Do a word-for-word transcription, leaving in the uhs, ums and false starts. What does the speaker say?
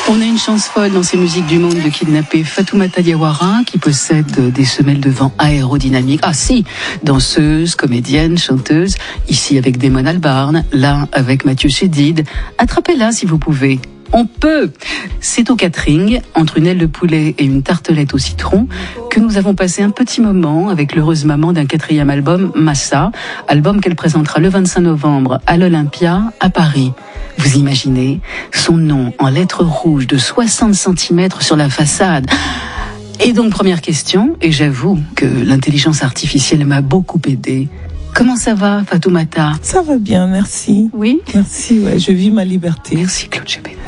On a une chance folle dans ces musiques du monde de kidnapper Fatoumata Diawara, qui possède des semelles de vent aérodynamiques. Ah si, danseuse, comédienne, chanteuse, ici avec Damon Albarn, là avec Mathieu Chédid. Attrapez-la si vous pouvez. On peut. C'est au catering, entre une aile de poulet et une tartelette au citron, que nous avons passé un petit moment avec l'heureuse maman d'un quatrième album, Massa, album qu'elle présentera le vingt-cinq novembre à l'Olympia, à Paris. Vous imaginez son nom en lettres rouges de soixante centimètres sur la façade. Et donc, première question, et j'avoue que l'intelligence artificielle m'a beaucoup aidée. Comment ça va, Fatoumata ? Ça va bien, merci. Oui ? Merci, ouais, je vis ma liberté. Merci, Claude Chépet.